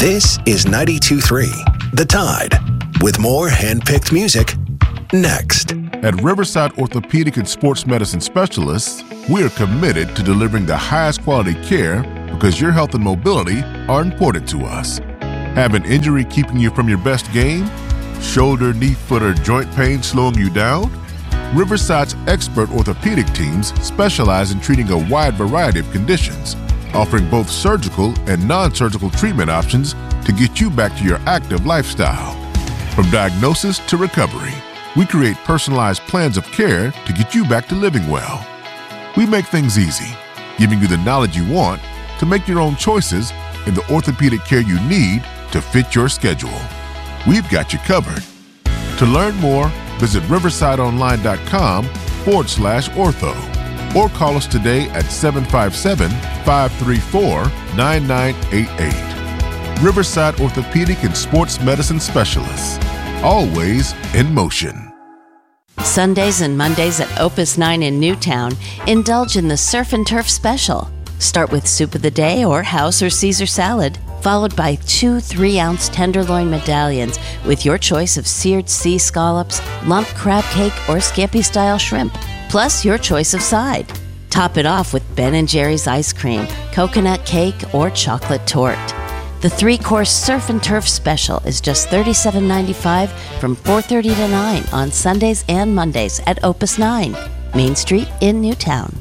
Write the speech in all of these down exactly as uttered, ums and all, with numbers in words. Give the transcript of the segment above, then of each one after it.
This is ninety-two point three, The Tide, with more hand-picked music next. At Riverside Orthopedic and Sports Medicine Specialists, we are committed to delivering the highest quality care because your health and mobility are important to us. Have an injury keeping you from your best game? Shoulder, knee, foot, or joint pain slowing you down? Riverside's expert orthopedic teams specialize in treating a wide variety of conditions, offering both surgical and non-surgical treatment options to get you back to your active lifestyle. From diagnosis to recovery, we create personalized plans of care to get you back to living well. We make things easy, giving you the knowledge you want to make your own choices in the orthopedic care you need to fit your schedule. We've got you covered. To learn more, visit riversideonline.com forward slash ortho or call us today at seven five seven, five three four, nine nine eight eight. Riverside Orthopedic and Sports Medicine Specialists, always in motion. Sundays and Mondays at Opus nine in Newtown, indulge in the Surf and Turf Special. Start with soup of the day or house or Caesar salad, followed by two three-ounce tenderloin medallions with your choice of seared sea scallops, lump crab cake, or scampi-style shrimp, plus your choice of side. Top it off with Ben and Jerry's ice cream, coconut cake, or chocolate torte. The three-course Surf and Turf Special is just thirty-seven ninety-five from four thirty to nine on Sundays and Mondays at Opus nine, Main Street in Newtown.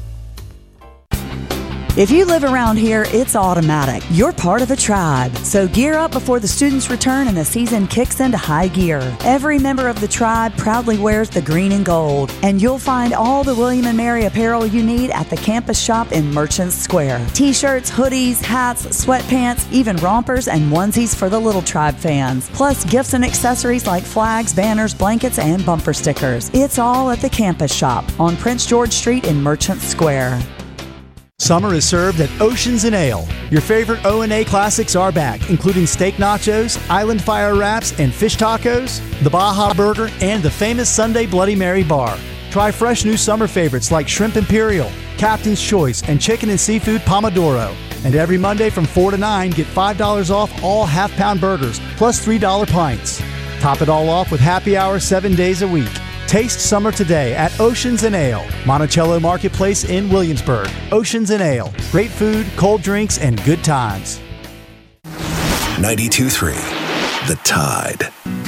If you live around here, it's automatic. You're part of a tribe. So gear up before the students return and the season kicks into high gear. Every member of the tribe proudly wears the green and gold. And you'll find all the William and Mary apparel you need at the campus shop in Merchants Square. T-shirts, hoodies, hats, sweatpants, even rompers and onesies for the Little Tribe fans. Plus gifts and accessories like flags, banners, blankets, and bumper stickers. It's all at the campus shop on Prince George Street in Merchants Square. Summer is served at Oceans and Ale. Your favorite O and A classics are back, including steak nachos, island fire wraps, and fish tacos, the Baja Burger, and the famous Sunday Bloody Mary Bar. Try fresh new summer favorites like Shrimp Imperial, Captain's Choice, and Chicken and Seafood Pomodoro. And every Monday from four to nine, get five dollars off all half-pound burgers, plus three dollar pints. Top it all off with happy hour seven days a week. Taste summer today at Oceans and Ale, Monticello Marketplace in Williamsburg. Oceans and Ale, great food, cold drinks, and good times. ninety-two point three, The Tide.